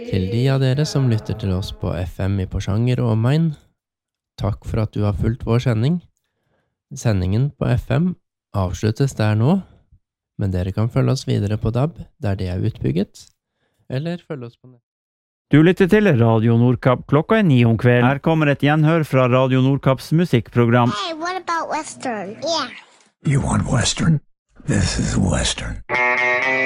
Til de av dere som lytter til oss på FM i Porsanger og omegn, takk for at du har fulgt vår sending. Sendingen på FM avsluttes der nå, men dere kan følge oss videre på DAB, der det er utbygget, eller følge oss på nett. Du lytter til Radio Nordkapp, klokka 9 om kvelden. Her kommer et gjenhør fra Radio Nordkapps musikkprogram. Hey, what about Western? Yeah. You want Western? This is Western.